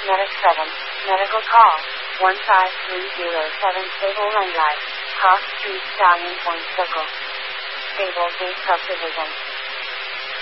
Medic 7, medical call, 15307 Stable Line Drive, Cross Street, Stallion Point Circle. Stable Gate Subdivision.